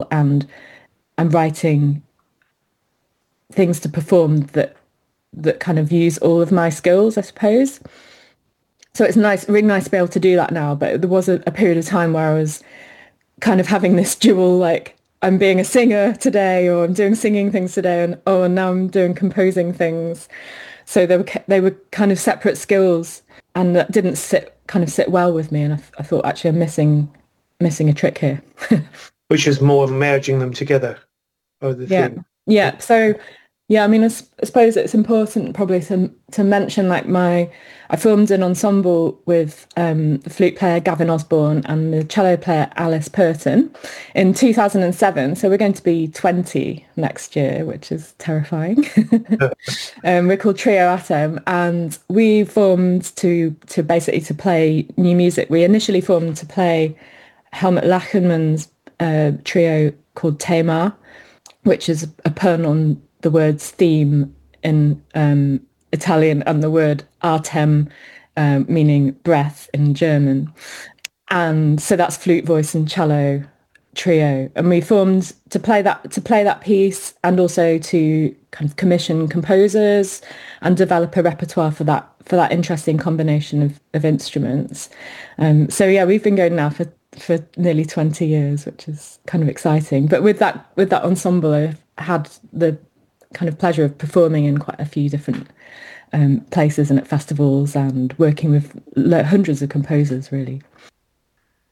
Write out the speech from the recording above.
and I'm writing things to perform that kind of use all of my skills, I suppose. So it's nice, really nice to be able to do that now. But there was a period of time where I was kind of having this dual, like, I'm being a singer today, or I'm doing singing things today, and oh, and now I'm doing composing things. So they were kind of separate skills, and that didn't sit well with me. And I thought actually I'm missing a trick here. Which is more merging them together, are the Yeah, thing. yeah. So, yeah, I mean, I suppose it's important probably to mention like I formed an ensemble with the flute player Gavin Osborne and the cello player Alice Purton in 2007. So we're going to be 20 next year, which is terrifying. We're called Trio Atom, and we formed to basically to play new music. We initially formed to play Helmut Lachenmann's trio called Thema, which is a pun on the words theme in Italian and the word artem, meaning breath in German. And so that's flute, voice and cello trio. And we formed to play that piece and also to kind of commission composers and develop a repertoire for that interesting combination of instruments. So yeah, we've been going now for nearly 20 years, which is kind of exciting. But with that ensemble, I've had the kind of pleasure of performing in quite a few different places and at festivals and working with hundreds of composers, really.